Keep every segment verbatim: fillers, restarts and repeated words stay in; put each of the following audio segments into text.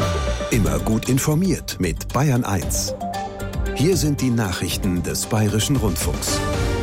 Immer gut informiert mit Bayern eins. Hier sind die Nachrichten des Bayerischen Rundfunks.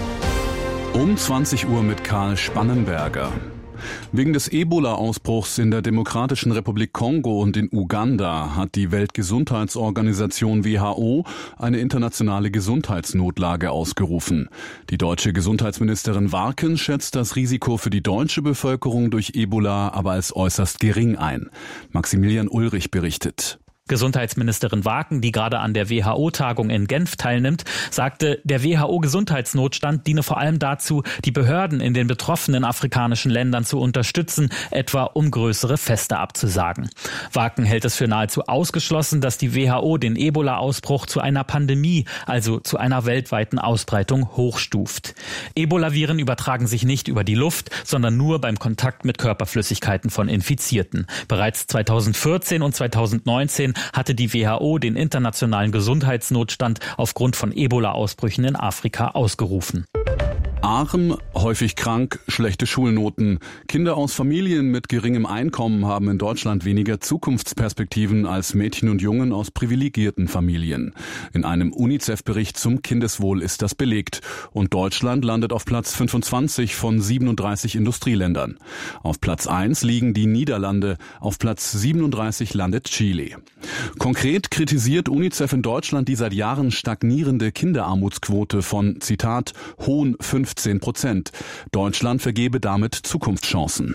Um zwanzig Uhr mit Karl Spannenberger. Wegen des Ebola-Ausbruchs in der Demokratischen Republik Kongo und in Uganda hat die Weltgesundheitsorganisation W H O eine internationale Gesundheitsnotlage ausgerufen. Die deutsche Gesundheitsministerin Warken schätzt das Risiko für die deutsche Bevölkerung durch Ebola aber als äußerst gering ein. Maximilian Ulrich berichtet. Gesundheitsministerin Warken, die gerade an der W H O-Tagung in Genf teilnimmt, sagte, der W H O-Gesundheitsnotstand diene vor allem dazu, die Behörden in den betroffenen afrikanischen Ländern zu unterstützen, etwa um größere Feste abzusagen. Warken hält es für nahezu ausgeschlossen, dass die W H O den Ebola-Ausbruch zu einer Pandemie, also zu einer weltweiten Ausbreitung, hochstuft. Ebola-Viren übertragen sich nicht über die Luft, sondern nur beim Kontakt mit Körperflüssigkeiten von Infizierten. Bereits zweitausendvierzehn und zweitausendneunzehn hatte die W H O den internationalen Gesundheitsnotstand aufgrund von Ebola-Ausbrüchen in Afrika ausgerufen. Arm, häufig krank, schlechte Schulnoten. Kinder aus Familien mit geringem Einkommen haben in Deutschland weniger Zukunftsperspektiven als Mädchen und Jungen aus privilegierten Familien. In einem UNICEF-Bericht zum Kindeswohl ist das belegt. Und Deutschland landet auf Platz fünfundzwanzig von siebenunddreißig Industrieländern. Auf Platz eins liegen die Niederlande, auf Platz siebenunddreißig landet Chile. Konkret kritisiert UNICEF in Deutschland die seit Jahren stagnierende Kinderarmutsquote von, Zitat, hohen fünfzehn Prozent. Deutschland vergebe damit Zukunftschancen.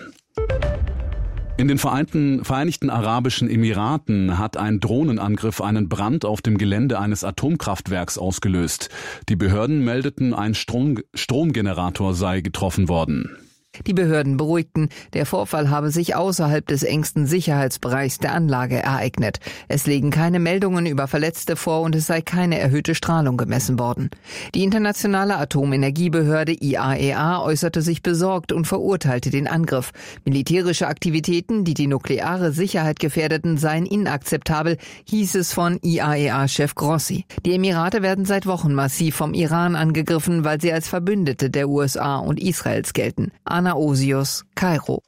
In den Vereinten, Vereinigten Arabischen Emiraten hat ein Drohnenangriff einen Brand auf dem Gelände eines Atomkraftwerks ausgelöst. Die Behörden meldeten, ein Strom, Stromgenerator sei getroffen worden. Die Behörden beruhigten, der Vorfall habe sich außerhalb des engsten Sicherheitsbereichs der Anlage ereignet. Es liegen keine Meldungen über Verletzte vor und es sei keine erhöhte Strahlung gemessen worden. Die internationale Atomenergiebehörde I A E A äußerte sich besorgt und verurteilte den Angriff. Militärische Aktivitäten, die die nukleare Sicherheit gefährdeten, seien inakzeptabel, hieß es von I A E A-Chef Grossi. Die Emirate werden seit Wochen massiv vom Iran angegriffen, weil sie als Verbündete der U S A und Israels gelten. Anna Osius, Kairo.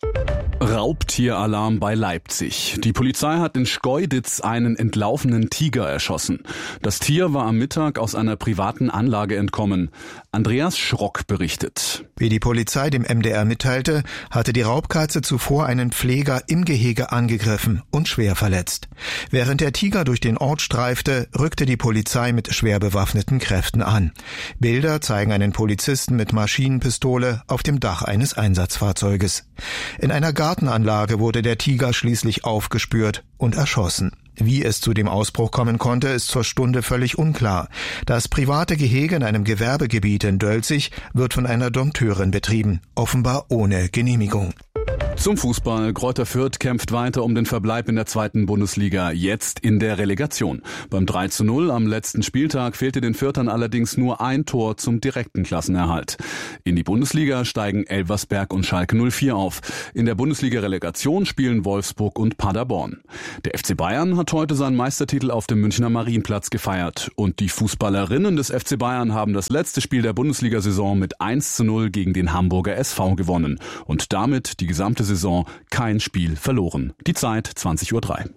Raubtieralarm bei Leipzig. Die Polizei hat in Schkeuditz einen entlaufenen Tiger erschossen. Das Tier war am Mittag aus einer privaten Anlage entkommen. Andreas Schrock berichtet. Wie die Polizei dem M D R mitteilte, hatte die Raubkatze zuvor einen Pfleger im Gehege angegriffen und schwer verletzt. Während der Tiger durch den Ort streifte, rückte die Polizei mit schwer bewaffneten Kräften an. Bilder zeigen einen Polizisten mit Maschinenpistole auf dem Dach eines Einsatzfahrzeuges. In einer Gartenanlage wurde der Tiger schließlich aufgespürt und erschossen. Wie es zu dem Ausbruch kommen konnte, ist zur Stunde völlig unklar. Das private Gehege in einem Gewerbegebiet in Dölzig wird von einer Dompteurin betrieben, offenbar ohne Genehmigung. Zum Fußball. Greuther Fürth kämpft weiter um den Verbleib in der zweiten Bundesliga, jetzt in der Relegation. Beim drei zu null am letzten Spieltag fehlte den Fürthern allerdings nur ein Tor zum direkten Klassenerhalt. In die Bundesliga steigen Elversberg und Schalke null vier auf. In der Bundesliga-Relegation spielen Wolfsburg und Paderborn. Der F C Bayern hat heute seinen Meistertitel auf dem Münchner Marienplatz gefeiert. Und die Fußballerinnen des F C Bayern haben das letzte Spiel der Bundesliga-Saison mit eins zu null gegen den Hamburger S V gewonnen. Und damit die gesamte Saison kein Spiel verloren. Die Zeit zwanzig Uhr drei.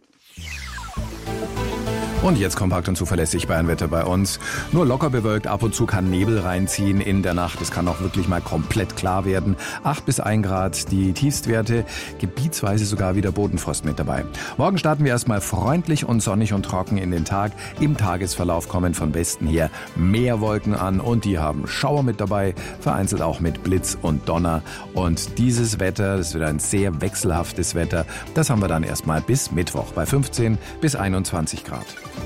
Und jetzt kompakt und zuverlässig Bayernwetter bei uns. Nur locker bewölkt, ab und zu kann Nebel reinziehen in der Nacht. Es kann auch wirklich mal komplett klar werden. acht bis ein Grad die Tiefstwerte, gebietsweise sogar wieder Bodenfrost mit dabei. Morgen starten wir erstmal freundlich und sonnig und trocken in den Tag. Im Tagesverlauf kommen von Westen her mehr Wolken an und die haben Schauer mit dabei, vereinzelt auch mit Blitz und Donner. Und dieses Wetter, das wird ein sehr wechselhaftes Wetter, das haben wir dann erstmal bis Mittwoch bei fünfzehn bis einundzwanzig Grad.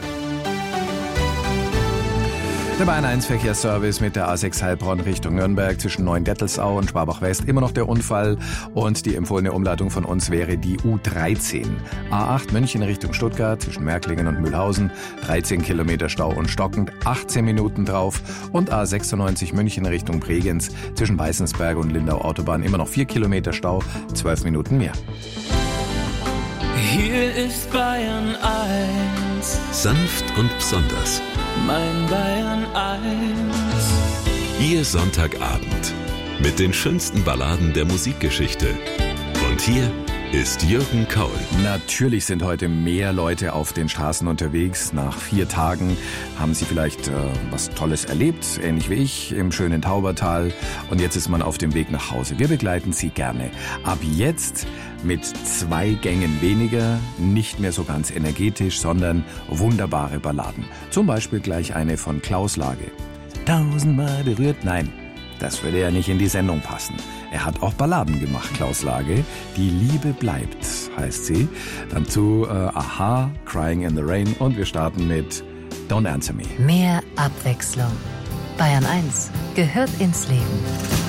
Der Bayern eins Verkehrsservice mit der A sechs Heilbronn Richtung Nürnberg zwischen Neuendettelsau und Schwabach West. Immer noch der Unfall und die empfohlene Umleitung von uns wäre die U dreizehn. A acht München Richtung Stuttgart zwischen Märklingen und Mühlhausen. dreizehn Kilometer Stau und stockend, achtzehn Minuten drauf. Und A sechsundneunzig München Richtung Bregenz zwischen Weißensberg und Lindau Autobahn. Immer noch vier Kilometer Stau, zwölf Minuten mehr. Hier ist Bayern eins. Sanft und besonders. Mein Bayern eins. Ihr Sonntagabend mit den schönsten Balladen der Musikgeschichte. Und hier ist Jürgen Kaul. Natürlich sind heute mehr Leute auf den Straßen unterwegs. Nach vier Tagen haben sie vielleicht äh, was Tolles erlebt, ähnlich wie ich, im schönen Taubertal. Und jetzt ist man auf dem Weg nach Hause. Wir begleiten Sie gerne. Ab jetzt mit zwei Gängen weniger, nicht mehr so ganz energetisch, sondern wunderbare Balladen. Zum Beispiel gleich eine von Klaus Lage. Tausendmal berührt, nein, das würde ja nicht in die Sendung passen. Er hat auch Balladen gemacht, Klaus Lage. Die Liebe bleibt, heißt sie. Dann zu äh, Aha, Crying in the Rain und wir starten mit Don't Answer Me. Mehr Abwechslung. Bayern eins gehört ins Leben.